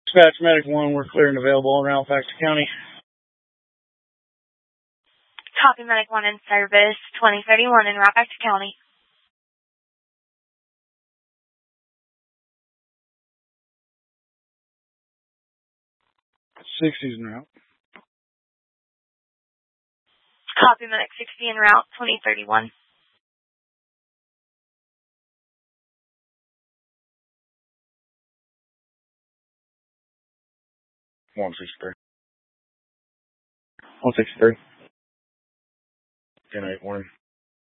Dispatch Medic 1, we're clear and available in Halifax County. Copy, Medic 1 in service, 2031 in Halifax County. '60's en route. Copy, Medic 60 en route, 2031. '163. 163. 10-8 warning.